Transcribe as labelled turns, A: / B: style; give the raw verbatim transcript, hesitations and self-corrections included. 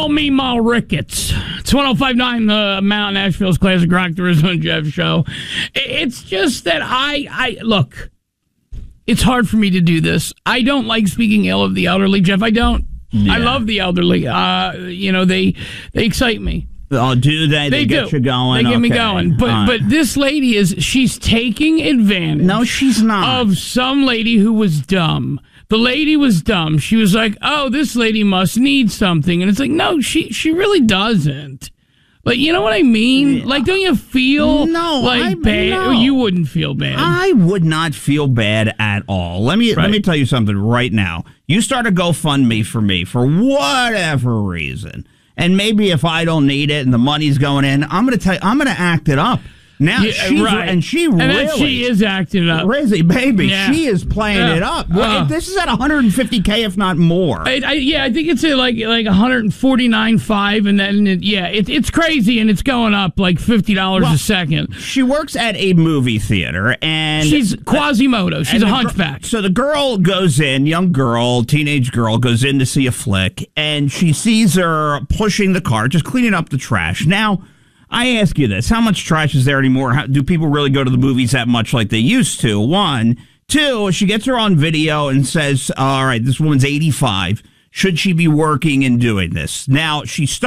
A: call me Ma Ricketts. It's one oh five point nine the Mount Nashville's Classic Rock Tourism and Jeff show. It's just that I, I look, it's hard for me to do this. I don't like speaking ill of the elderly, Jeff. I don't. Yeah. I love the elderly. Uh, you know, they they excite me.
B: Oh, do they? They, they get
A: do.
B: you going.
A: They get
B: okay.
A: me going. But right. but this lady is, she's taking advantage.
B: No, she's not.
A: Of some lady who was dumb. The lady was dumb. She was like, oh, this lady must need something. And it's like, no, she, she really doesn't. Like, you know what I mean? Yeah. Like, don't you feel
B: no,
A: like
B: I,
A: bad?
B: No.
A: You wouldn't feel bad.
B: I would not feel bad at all. Let me right. let me tell you something right now. You start a GoFundMe for me for whatever reason. And maybe if I don't need it and the money's going in, I'm going to tell you, I'm going to act it up. Now,
A: yeah,
B: she's,
A: right.
B: and she
A: and
B: really,
A: she is acting up.
B: Rizzy, baby,
A: yeah.
B: she is playing
A: yeah.
B: it up.
A: Uh,
B: this is at one hundred fifty K, if not more.
A: I, I, yeah, I think it's at like like one forty-nine point five, and then it, yeah, it, it's crazy, and it's going up like fifty dollars well, a second.
B: She works at a movie theater, and
A: she's Quasimodo. She's a hunchback.
B: Gr- so the girl goes in, young girl, teenage girl, goes in to see a flick, and she sees her pushing the cart, just cleaning up the trash. Now, I ask you this. How much trash is there anymore? How, do people really go to the movies that much like they used to? One. Two, she gets her on video and says, all right, this woman's eighty-five. Should she be working and doing this? Now, she starts